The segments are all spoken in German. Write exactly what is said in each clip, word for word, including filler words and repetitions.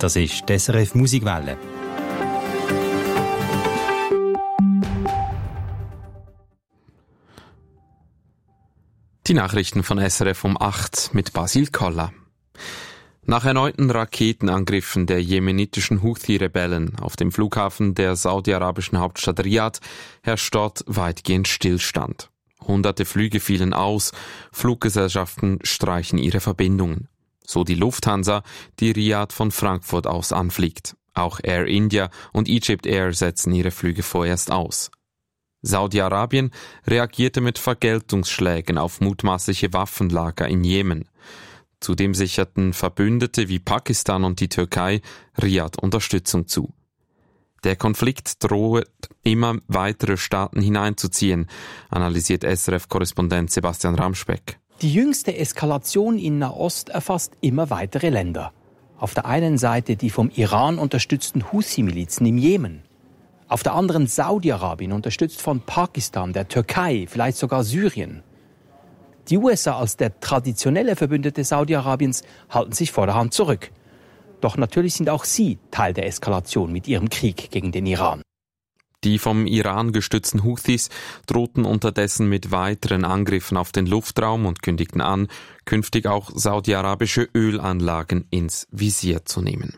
Das ist die S R F Musikwelle. Die Nachrichten von S R F um acht mit Basil Koller. Nach erneuten Raketenangriffen der jemenitischen Houthi-Rebellen auf dem Flughafen der saudi-arabischen Hauptstadt Riad herrscht dort weitgehend Stillstand. Hunderte Flüge fielen aus, Fluggesellschaften streichen ihre Verbindungen. So die Lufthansa, die Riad von Frankfurt aus anfliegt. Auch Air India und Egypt Air setzen ihre Flüge vorerst aus. Saudi-Arabien reagierte mit Vergeltungsschlägen auf mutmaßliche Waffenlager in Jemen. Zudem sicherten Verbündete wie Pakistan und die Türkei Riad Unterstützung zu. Der Konflikt droht, immer weitere Staaten hineinzuziehen, analysiert S R F-Korrespondent Sebastian Ramspeck. Die jüngste Eskalation in Nahost erfasst immer weitere Länder. Auf der einen Seite die vom Iran unterstützten Houthi-Milizen im Jemen. Auf der anderen Saudi-Arabien, unterstützt von Pakistan, der Türkei, vielleicht sogar Syrien. Die U S A als der traditionelle Verbündete Saudi-Arabiens halten sich vorderhand zurück. Doch natürlich sind auch sie Teil der Eskalation mit ihrem Krieg gegen den Iran. Die vom Iran gestützten Houthis drohten unterdessen mit weiteren Angriffen auf den Luftraum und kündigten an, künftig auch saudi-arabische Ölanlagen ins Visier zu nehmen.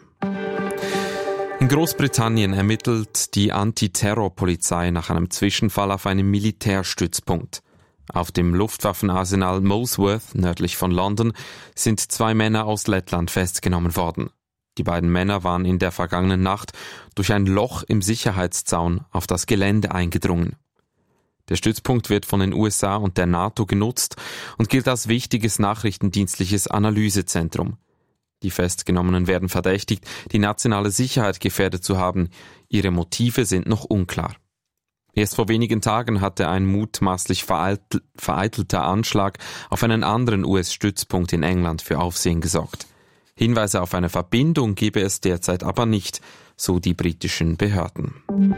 In Großbritannien ermittelt die Antiterrorpolizei nach einem Zwischenfall auf einem Militärstützpunkt. Auf dem Luftwaffenarsenal Molesworth, nördlich von London, sind zwei Männer aus Lettland festgenommen worden. Die beiden Männer waren in der vergangenen Nacht durch ein Loch im Sicherheitszaun auf das Gelände eingedrungen. Der Stützpunkt wird von den U S A und der NATO genutzt und gilt als wichtiges nachrichtendienstliches Analysezentrum. Die Festgenommenen werden verdächtigt, die nationale Sicherheit gefährdet zu haben. Ihre Motive sind noch unklar. Erst vor wenigen Tagen hatte ein mutmaßlich vereitel, vereitelter Anschlag auf einen anderen U S-Stützpunkt in England für Aufsehen gesorgt. Hinweise auf eine Verbindung gebe es derzeit aber nicht, so die britischen Behörden.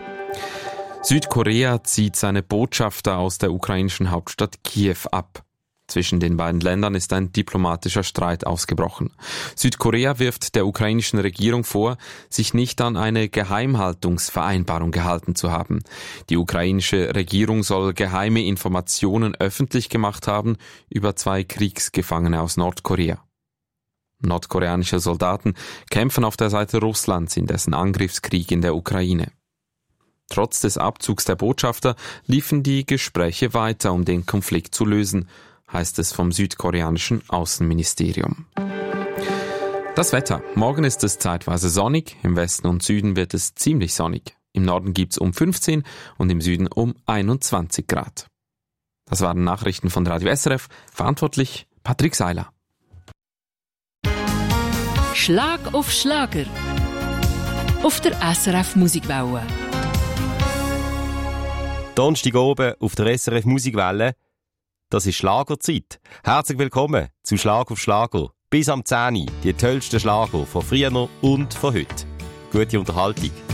Südkorea zieht seine Botschafter aus der ukrainischen Hauptstadt Kiew ab. Zwischen den beiden Ländern ist ein diplomatischer Streit ausgebrochen. Südkorea wirft der ukrainischen Regierung vor, sich nicht an eine Geheimhaltungsvereinbarung gehalten zu haben. Die ukrainische Regierung soll geheime Informationen öffentlich gemacht haben über zwei Kriegsgefangene aus Nordkorea. Nordkoreanische Soldaten kämpfen auf der Seite Russlands in dessen Angriffskrieg in der Ukraine. Trotz des Abzugs der Botschafter liefen die Gespräche weiter, um den Konflikt zu lösen, heißt es vom südkoreanischen Außenministerium. Das Wetter. Morgen ist es zeitweise sonnig, im Westen und Süden wird es ziemlich sonnig. Im Norden gibt's um fünfzehn und im Süden um einundzwanzig Grad. Das waren Nachrichten von Radio S R F, verantwortlich Patrick Seiler. Schlag auf Schlager auf der S R F Musikwelle. Donnerstag oben auf der S R F Musikwelle. Das ist Schlagerzeit. Herzlich willkommen zu Schlag auf Schlager. Bis am zehn Uhr die tollsten Schlager von früher und von heute. Gute Unterhaltung.